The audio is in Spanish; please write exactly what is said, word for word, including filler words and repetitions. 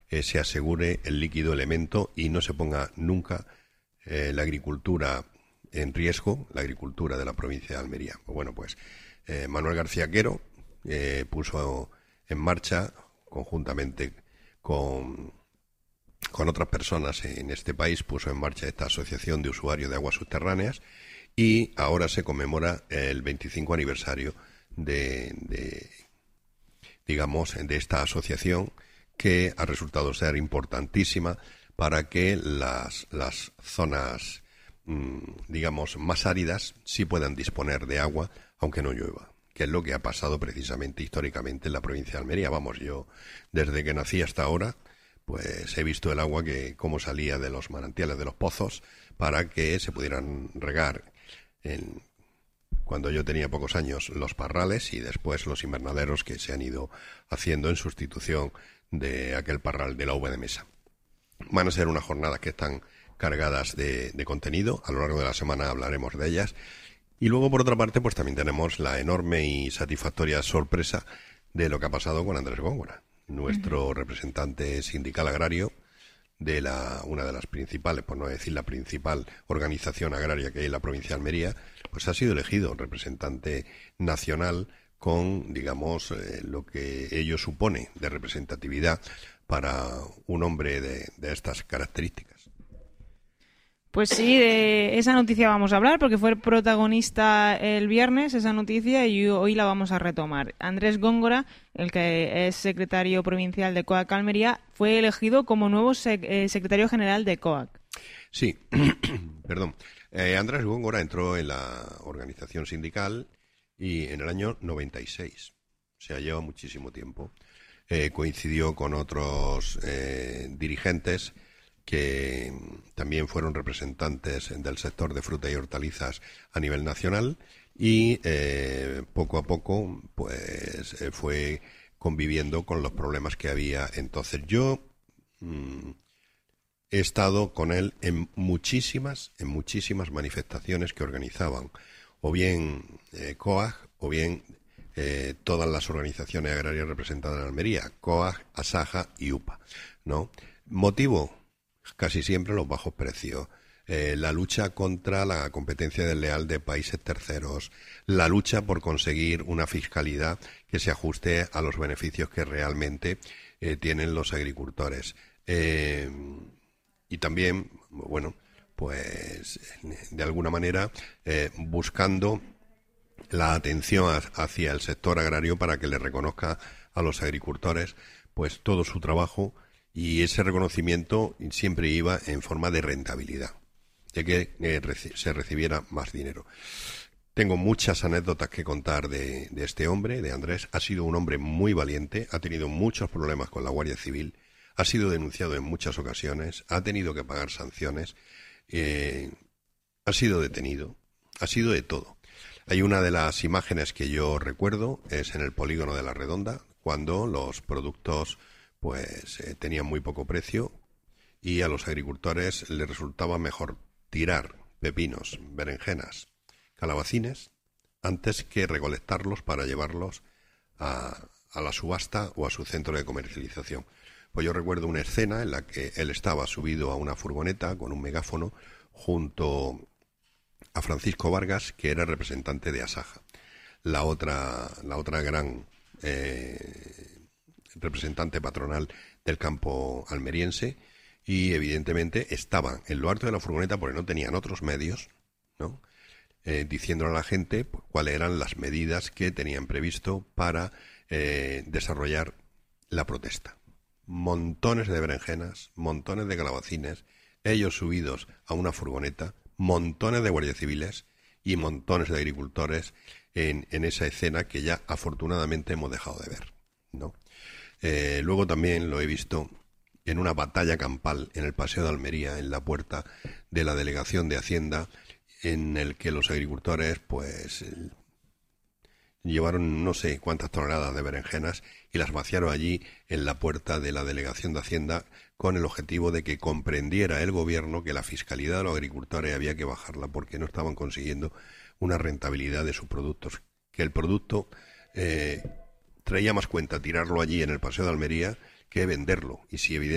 eh, se asegure el líquido elemento y no se ponga nunca eh, la agricultura en riesgo, la agricultura de la provincia de Almería. Bueno, pues eh, Manuel García Quero eh, puso en marcha, conjuntamente con, con otras personas en este país, puso en marcha esta asociación de usuarios de aguas subterráneas, y ahora se conmemora el veinticinco aniversario de, de digamos, de esta asociación, que ha resultado ser importantísima para que las, las zonas, mmm, digamos, más áridas sí puedan disponer de agua, aunque no llueva, que es lo que ha pasado precisamente históricamente en la provincia de Almería. Vamos, yo desde que nací hasta ahora, pues he visto el agua que cómo salía de los manantiales, de los pozos, para que se pudieran regar en, cuando yo tenía pocos años, los parrales, y después los invernaderos que se han ido haciendo en sustitución de aquel parral de la uva de mesa. Van a ser unas jornadas que están cargadas de, de contenido. A lo largo de la semana hablaremos de ellas. Y luego, por otra parte, pues también tenemos la enorme y satisfactoria sorpresa de lo que ha pasado con Andrés Góngora, nuestro uh-huh. representante sindical agrario de la una de las principales, por no decir la principal organización agraria que hay en la provincia de Almería, pues ha sido elegido representante nacional con, digamos, eh, lo que ello supone de representatividad para un hombre de, de estas características. Pues sí, de esa noticia vamos a hablar, porque fue protagonista el viernes esa noticia y hoy la vamos a retomar. Andrés Góngora, el que es secretario provincial de COAC Almería, fue elegido como nuevo sec- eh, secretario general de COAC. Sí, perdón. Eh, Andrés Góngora entró en la organización sindical y en el año noventa y seis. O sea, lleva muchísimo tiempo. Eh, coincidió con otros eh, dirigentes que también fueron representantes del sector de fruta y hortalizas a nivel nacional, y eh, poco a poco pues eh, fue conviviendo con los problemas que había entonces. Yo mmm, he estado con él en muchísimas, en muchísimas manifestaciones que organizaban, o bien eh, COAG, o bien eh, todas las organizaciones agrarias representadas en Almería, COAG, ASAJA y UPA, ¿no? Motivo, casi siempre los bajos precios, eh, la lucha contra la competencia desleal de países terceros, la lucha por conseguir una fiscalidad que se ajuste a los beneficios que realmente eh, tienen los agricultores. Eh, y también, bueno, pues de alguna manera eh, buscando la atención hacia el sector agrario para que le reconozca a los agricultores pues todo su trabajo, y ese reconocimiento siempre iba en forma de rentabilidad, de que eh, reci- se recibiera más dinero. Tengo muchas anécdotas que contar de, de este hombre, de Andrés. Ha sido un hombre muy valiente, ha tenido muchos problemas con la Guardia Civil, ha sido denunciado en muchas ocasiones, ha tenido que pagar sanciones, eh, ha sido detenido, ha sido de todo. Hay una de las imágenes que yo recuerdo, es en el polígono de La Redonda, cuando los productos pues eh, tenían muy poco precio y a los agricultores les resultaba mejor tirar pepinos, berenjenas, calabacines antes que recolectarlos para llevarlos a, a la subasta o a su centro de comercialización. Pues yo recuerdo una escena en la que él estaba subido a una furgoneta con un megáfono junto a Francisco Vargas, que era representante de ASAJA, la otra, la otra gran eh, representante patronal del campo almeriense, y evidentemente estaban en lo alto de la furgoneta porque no tenían otros medios, ¿no? Eh, diciéndole a la gente pues, cuáles eran las medidas que tenían previsto para eh, desarrollar la protesta. Montones de berenjenas, montones de calabacines, ellos subidos a una furgoneta, montones de guardias civiles y montones de agricultores en, en esa escena que ya afortunadamente hemos dejado de ver, ¿no? Eh, luego también lo he visto en una batalla campal en el Paseo de Almería, en la puerta de la Delegación de Hacienda, en el que los agricultores pues llevaron no sé cuántas toneladas de berenjenas y las vaciaron allí en la puerta de la Delegación de Hacienda, con el objetivo de que comprendiera el gobierno que la fiscalidad de los agricultores había que bajarla porque no estaban consiguiendo una rentabilidad de sus productos, que el producto eh, traía más cuenta tirarlo allí en el Paseo de Almería que venderlo, y si evidentemente